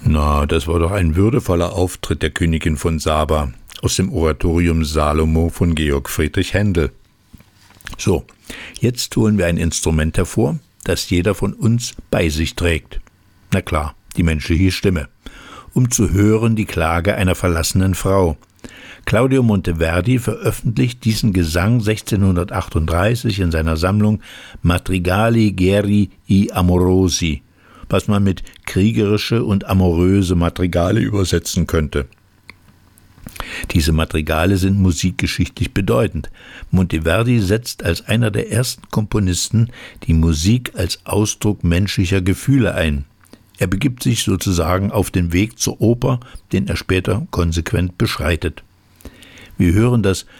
Na, das war doch ein würdevoller Auftritt der Königin von Saba aus dem Oratorium Salomo von Georg Friedrich Händel. So, jetzt holen wir ein Instrument hervor, das jeder von uns bei sich trägt. Na klar, die menschliche Stimme, um zu hören die Klage einer verlassenen Frau. Claudio Monteverdi veröffentlicht diesen Gesang 1638 in seiner Sammlung Madrigali Geri I Amorosi, was man mit kriegerische und amoröse Madrigale übersetzen könnte. Diese Madrigale sind musikgeschichtlich bedeutend. Monteverdi setzt als einer der ersten Komponisten die Musik als Ausdruck menschlicher Gefühle ein. Er begibt sich sozusagen auf den Weg zur Oper, den er später konsequent beschreitet. Wir hören das